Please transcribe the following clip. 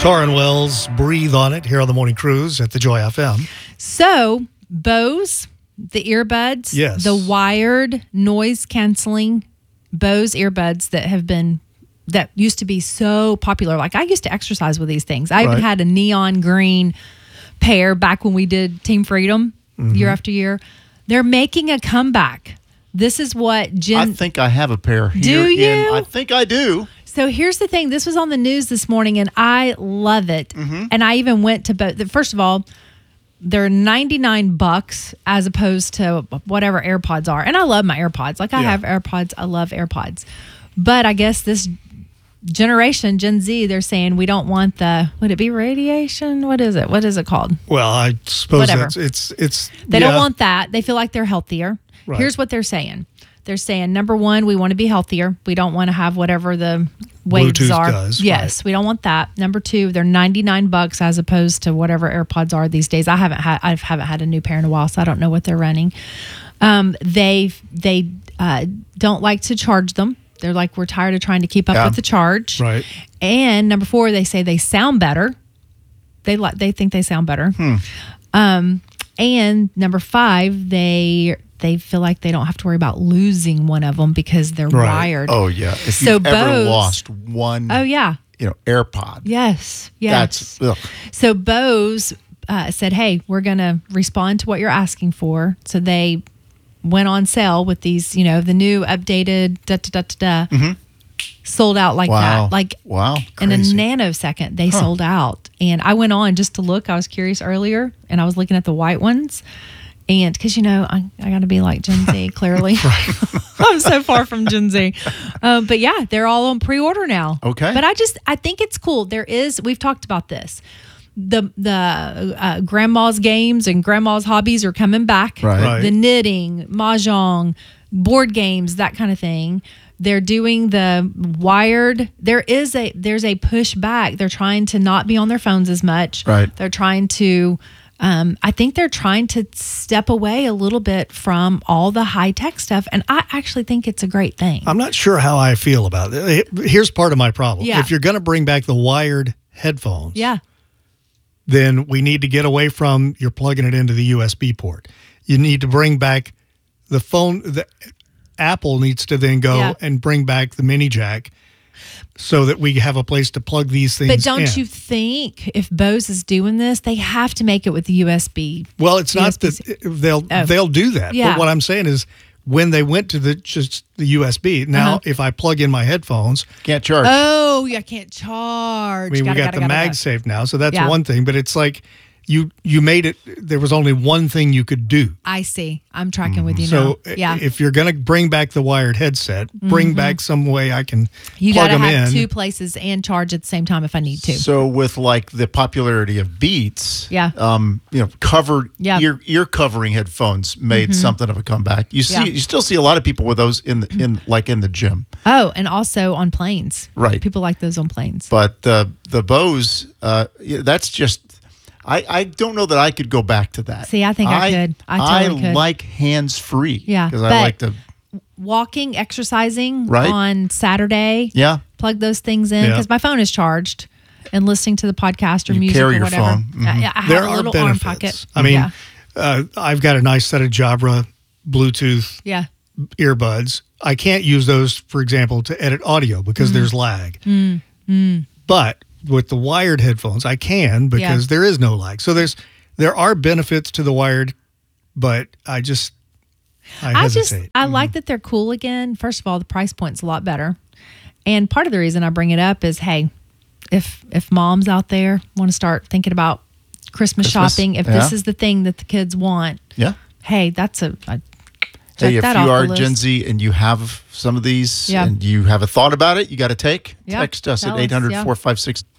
Torrin Wells, Breathe on It, here on the Morning Cruise at the Joy FM. So, Bose, the earbuds, Yes. the wired noise-canceling Bose earbuds that used to be so popular. Like, I used to exercise with these things. I even had a neon green pair back when we did Team Freedom year after year. They're making a comeback. This is what I think I have a pair here. Do you? I think I do. So here's the thing. This was on the news this morning, and I love it. And I even went to both. First of all, they're $99 as opposed to whatever AirPods are. And I love my AirPods. Like, I have AirPods. I love AirPods. But I guess this generation, Gen Z, they're saying we don't want would it be radiation? What is it? What is it called? Well, I suppose Whatever. it's They don't want that. They feel like they're healthier. Right. Here's what they're saying. They're saying, number one, we want to be healthier. We don't want to have whatever the waves Bluetooth are. does, Yes, we don't want that. Number two, they're $99 as opposed to whatever AirPods are these days. I haven't had a new pair in a while, so I don't know what they're running. They don't like to charge them. They're like, we're tired of trying to keep up with the charge. Right. And number four, they say they sound better. They think they sound better. And number five, they feel like they don't have to worry about losing one of them because they're wired. Oh, yeah. If So you've ever Bose- lost one, Oh, yeah. AirPod. Yes. That's, ugh. So Bose said, hey, we're going to respond to what you're asking for. So they went on sale with these, the new updated sold out like Wow. that. Like Wow. in a Crazy. nanosecond, they sold out. And I went on just to look. I was curious earlier, and I was looking at the white ones. And because, I got to be like Gen Z, clearly. I'm so far from Gen Z. But yeah, they're all on pre-order now. Okay. But I think it's cool. We've talked about this. The grandma's games and grandma's hobbies are coming back. Right. The knitting, mahjong, board games, that kind of thing. They're doing the wired. There's a pushback. They're trying to not be on their phones as much. Right. They're trying to. I think they're trying to step away a little bit from all the high tech stuff, and I actually think it's a great thing. I'm not sure how I feel about it. Here's part of my problem. Yeah. If you're going to bring back the wired headphones, Yeah. then we need to get away from you're plugging it into the USB port. You need to bring back the phone. Apple needs to then go and bring back the mini jack so that we have a place to plug these things in. But don't you think if Bose is doing this, they have to make it with the USB? Well, it's not USB-C. that they'll do that. Yeah. But what I'm saying is when they went to just the USB, now if I plug in my headphones, Can't charge. Oh, I can't charge. I mean, we got the MagSafe now, so that's Yeah. one thing. But it's like you made it. There was only one thing you could do. I see. I'm tracking with you So now. Yeah. if you're going to bring back the wired headset, bring back some way I can You plug got to them have in. two places and charge at the same time if I need to. So with like the popularity of Beats, Yeah. covered Yeah. ear covering headphones made something of a comeback. You still see a lot of people with those in the gym. Oh, and also on planes. Right. People like those on planes. But the Bose, that's just. I don't know that I could go back to that. See, I think I could. I totally could. like hands free. Yeah, because but I like to. Walking, exercising Right. on Saturday. Yeah. Plug those things in Yeah. because my phone is charged and listening to the podcast or You music carry or your whatever. phone. Mhm. I have There a are little benefits. arm pocket. I mean, Yeah. I've got a nice set of Jabra Bluetooth Yeah. earbuds. I can't use those, for example, to edit audio because there's lag. But with the wired headphones, I can because there is no lag. So there are benefits to the wired, but I hesitate. I like that they're cool again. First of all, the price point's a lot better. And part of the reason I bring it up is, hey, if moms out there want to start thinking about Christmas shopping, if this is the thing that the kids want, hey, that's Hey, if that you off are the Gen list. Z and you have some of these Yeah. and you have a thought about it, you got to text us Tell at us, 800-456